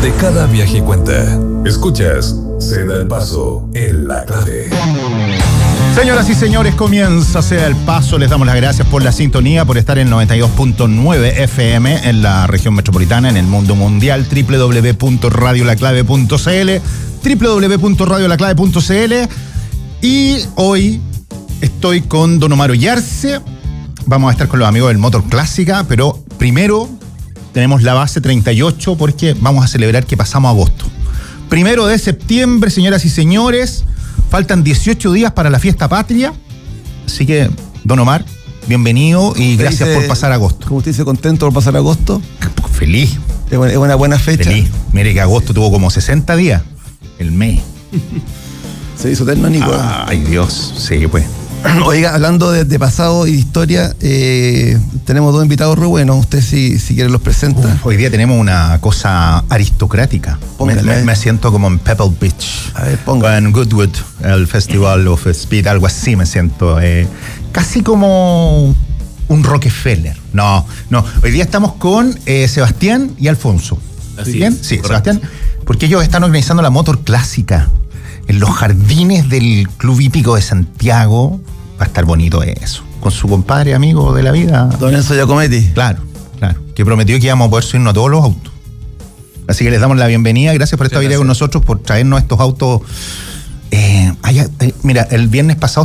donde cada viaje cuenta. Escuchas Se da el paso en La Clave. Señoras y señores, comienza Se da el paso. Les damos las gracias por la sintonía, por estar en 92.9 FM en la región metropolitana, en el mundo mundial. www.radiolaclave.cl www.radiolaclave.cl. Y hoy estoy con Don Omar Ollarse. Vamos a estar con los amigos del Motor Clásica, pero primero tenemos la base 38 porque vamos a celebrar que pasamos agosto. 1 de septiembre, señoras y señores, faltan 18 días para la fiesta patria. Así que, Don Omar, bienvenido y gracias por pasar agosto. ¿Cómo usted dice, contento por pasar agosto? Feliz. Es una buena fecha. Feliz. Mire que agosto tuvo como 60 días. El mes. Se hizo eterno, Nico. Ay, Dios. Sí, pues. Oiga, hablando de pasado y de historia, tenemos dos invitados re buenos. Usted si quiere los presenta. Hoy día tenemos una cosa aristocrática. Me siento como en Pebble Beach. A ver, ponga. En Goodwood, el Festival of Speed, algo así me siento. Casi como un Rockefeller. No. Hoy día estamos con Sebastián y Alfonso. Así ¿Bien? es, Sí, correcto. Sebastián. Porque ellos están organizando la Motor Clásica en los jardines del Club Hípico de Santiago. Va a estar bonito eso. Con su compadre, amigo de la vida. Don Enzo Giacometti. Claro. Que prometió que íbamos a poder subirnos a todos los autos. Así que les damos la bienvenida. Gracias por estar hoy día con nosotros, por traernos estos autos. Mira, el viernes pasado